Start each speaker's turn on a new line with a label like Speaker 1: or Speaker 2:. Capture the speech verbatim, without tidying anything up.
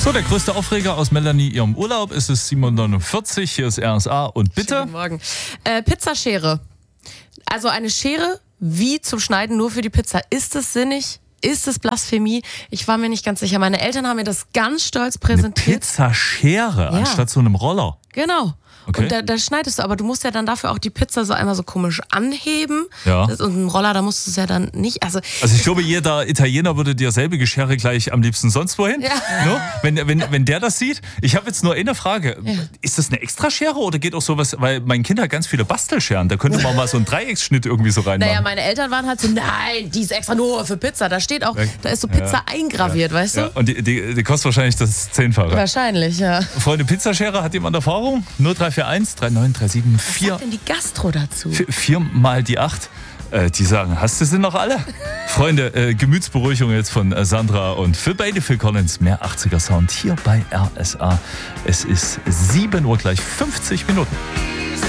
Speaker 1: So, der größte Aufreger aus Melanie ihrem Urlaub. Es ist sieben Uhr neunundvierzig, hier ist R S A und bitte?
Speaker 2: Guten Morgen. Äh, Pizzaschere. Also eine Schere wie zum Schneiden nur für die Pizza. Ist es sinnig? Ist es Blasphemie? Ich war mir nicht ganz sicher. Meine Eltern haben mir das ganz stolz präsentiert.
Speaker 1: Eine Pizzaschere
Speaker 2: Ja.
Speaker 1: anstatt so einem Roller.
Speaker 2: Genau.
Speaker 1: Okay.
Speaker 2: Und da, da schneidest du, aber du musst ja dann dafür auch die Pizza so einmal so komisch anheben.
Speaker 1: Ja.
Speaker 2: Das, und ein Roller, da musst du es ja dann nicht. Also,
Speaker 1: Also ich glaube, jeder Italiener würde dir selbige Schere gleich am liebsten sonst wohin.
Speaker 2: Ja.
Speaker 1: No? Wenn, wenn, wenn der das sieht. Ich habe jetzt nur eine Frage. Ja. Ist das eine Extraschere oder geht auch sowas, weil mein Kind hat ganz viele Bastelscheren. Da könnte man mal so einen Dreiecksschnitt irgendwie so reinmachen.
Speaker 2: Naja, meine Eltern waren halt so, nein, die ist extra nur für Pizza. Da steht auch, da ist so Pizza
Speaker 1: ja.
Speaker 2: eingraviert,
Speaker 1: ja.
Speaker 2: weißt du?
Speaker 1: Ja. Und die, die, die kostet wahrscheinlich das Zehnfache.
Speaker 2: Wahrscheinlich, ja.
Speaker 1: Freunde, Pizzaschere, hat jemand Erfahrung? null drei vier eins drei neun drei sieben vier.
Speaker 2: Was sagt denn die Gastro dazu?
Speaker 1: Vier, vier mal die acht. Äh, die sagen, hast du sie noch alle? Freunde, äh, Gemütsberuhigung jetzt von äh, Sandra und Phil Bailey, Phil Collins, mehr achtziger Sound hier bei R S A. Es ist sieben Uhr gleich fünfzig Minuten.